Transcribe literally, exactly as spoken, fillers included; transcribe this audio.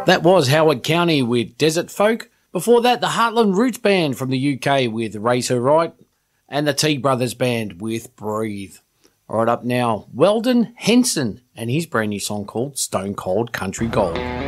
That was Howard County with Desert Folk. Before that, the Heartland Roots Band from the U K with Raise Her Right, and the T Brothers Band with Breathe. All right, up now, Weldon Henson and his brand new song called Stone Cold Country Gold.